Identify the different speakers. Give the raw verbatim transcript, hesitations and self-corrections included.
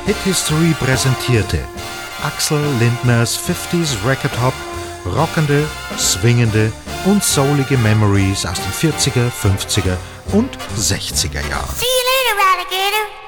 Speaker 1: Hit History präsentierte Axel Lindners fünfziger Record Hop, rockende, swingende und soulige Memories aus den vierziger, fünfziger und sechziger Jahren.
Speaker 2: See you later, alligator.